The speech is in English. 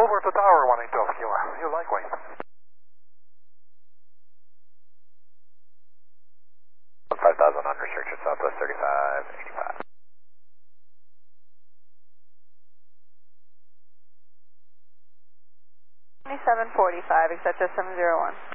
Over to tower 182, you likewise. 5,000 under structure southwest 3585. 2745, accept 701.